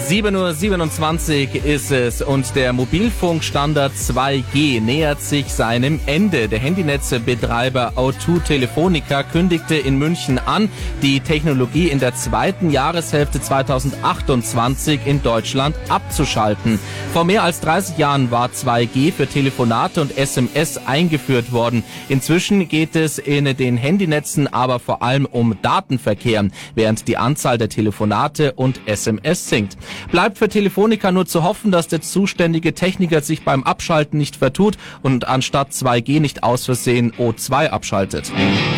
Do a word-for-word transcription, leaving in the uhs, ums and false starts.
sieben Uhr siebenundzwanzig ist es und der Mobilfunkstandard zwei G nähert sich seinem Ende. Der Handynetzbetreiber O zwei Telefonica kündigte in München an, die Technologie in der zweiten Jahreshälfte zweitausendachtundzwanzig in Deutschland abzuschalten. Vor mehr als dreißig Jahren war zwei G für Telefonate und S M S eingeführt worden. Inzwischen geht es in den Handynetzen aber vor allem um Datenverkehr, während die Anzahl der Telefonate und S M S sinkt. Bleibt für Telefonica nur zu hoffen, dass der zuständige Techniker sich beim Abschalten nicht vertut und anstatt zwei G nicht aus Versehen O zwei abschaltet.